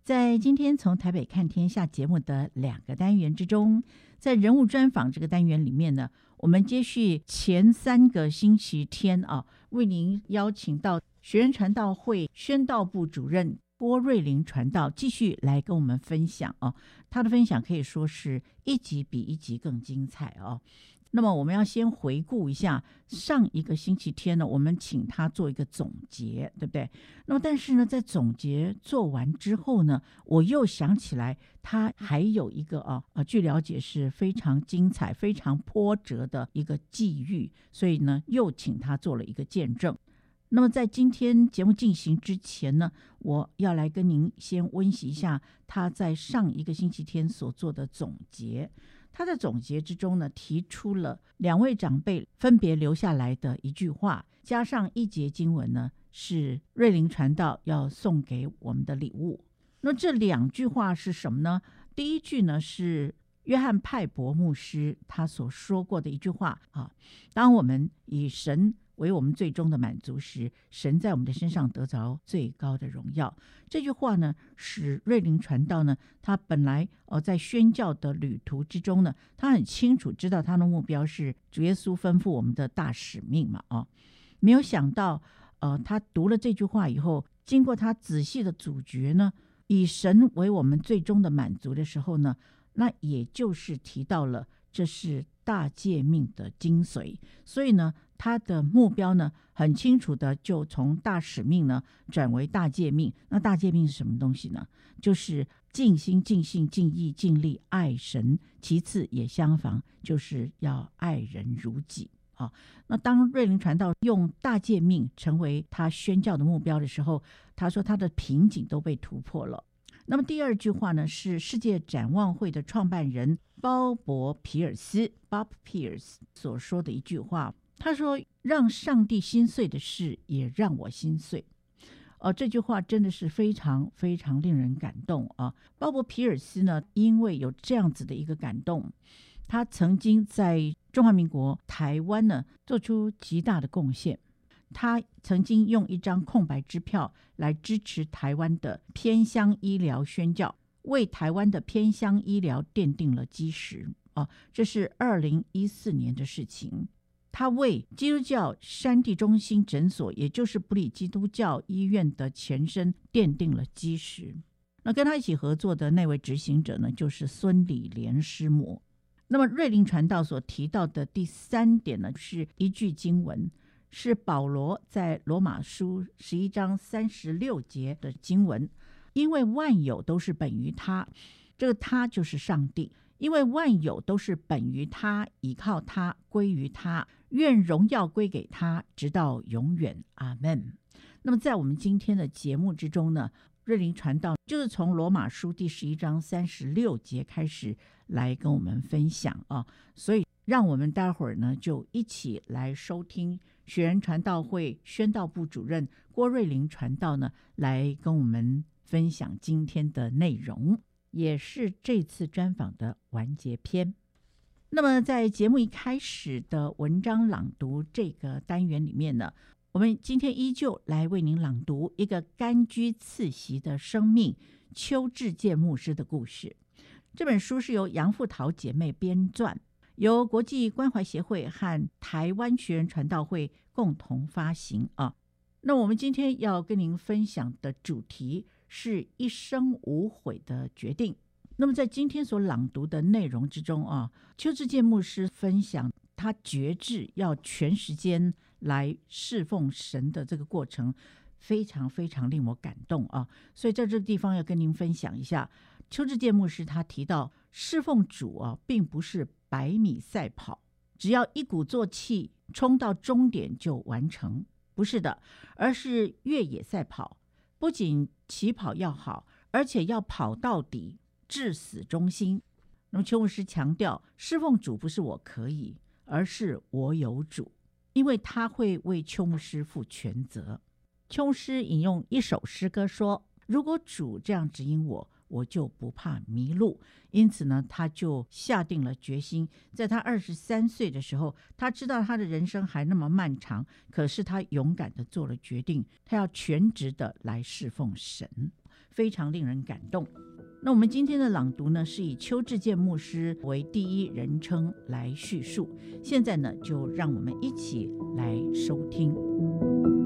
在今天从台北看天下节目的2个单元之中，在人物专访这个单元里面呢，我们接续前3个星期天为您邀请到学人传道会宣道部主任郭瑞麟传道继续来跟我们分享他的分享可以说是一集比一集更精彩那么我们要先回顾一下上一个星期天呢，我们请他做一个总结，对不对？那么但是呢，在总结做完之后呢，我又想起来他还有一个据了解是非常精彩非常波折的一个际遇，所以呢又请他做了一个见证。那么在今天节目进行之前呢，我要来跟您先温习一下他在上一个星期天所做的总结。他在总结之中呢，提出了2位长辈分别留下来的一句话，加上一节经文呢，是瑞麟传道要送给我们的礼物。那这2句话是什么呢？第一句呢是约翰派伯牧师他所说过的一句话当我们以神为我们最终的满足时，神在我们的身上得着最高的荣耀。这句话呢，使瑞麟传道呢，他本来在宣教的旅途之中呢，他很清楚知道他的目标是主耶稣吩咐我们的大使命嘛没有想到他读了这句话以后，经过他仔细的咀嚼呢，以神为我们最终的满足的时候呢，那也就是提到了这是大诫命的精髓，所以呢他的目标呢很清楚的就从大使命呢转为大诫命。那大诫命是什么东西呢？就是尽心尽性尽意尽力爱神，其次也相仿，就是要爱人如己那当瑞麟传道用大诫命成为他宣教的目标的时候，他说他的瓶颈都被突破了。那么第2句话呢，是世界展望会的创办人鲍勃皮尔斯 Bob Pierce 所说的一句话，他说让上帝心碎的事也让我心碎这句话真的是非常非常令人感动鲍勃皮尔斯呢，因为有这样子的一个感动，他曾经在中华民国台湾呢做出极大的贡献。他曾经用一张空白支票来支持台湾的偏乡医疗宣教，为台湾的偏乡医疗奠定了基石这是2014年的事情。他为基督教山地中心诊所，也就是埔里基督教医院的前身奠定了基石。那跟他一起合作的那位执行者呢，就是孙理莲师母。那么瑞麟传道所提到的第3点呢，是一句经文，是保罗在罗马书11章36节的经文，因为万有都是本于他，这个他就是上帝，因为万有都是本于他，倚靠他，归于他，愿荣耀归给他，直到永远，阿们。那么在我们今天的节目之中呢，瑞麟传道就是从罗马书第11章36节开始来跟我们分享所以让我们待会儿呢就一起来收听学人传道会宣道部主任郭瑞麟传道呢来跟我们分享今天的内容，也是这次专访的完结篇。那么在节目一开始的文章朗读这个单元里面呢，我们今天依旧来为您朗读一个甘居次席的生命邱志健牧师的故事。这本书是由杨富桃姐妹编撰，由国际关怀协会和台湾学人传道会共同发行那我们今天要跟您分享的主题是一生无悔的决定。那么在今天所朗读的内容之中邱志健牧师分享他决志要全时间来侍奉神的这个过程，非常非常令我感动所以在这个地方要跟您分享一下，邱志健牧师他提到侍奉主并不是100米赛跑，只要一鼓作气冲到终点就完成，不是的，而是越野赛跑，不仅起跑要好，而且要跑到底，至死忠心。那么邱牧师强调，侍奉主不是我可以，而是我有主，因为他会为邱牧师负全责。邱牧师引用一首诗歌说，如果主这样指引我，我就不怕迷路。因此呢，他就下定了决心，在他23岁的时候，他知道他的人生还那么漫长，可是他勇敢的做了决定，他要全职的来侍奉神。 非常令人感动。那我们今天的朗读呢，是以邱志健牧师为第一人称来叙述。现在呢，就让我们一起来收听。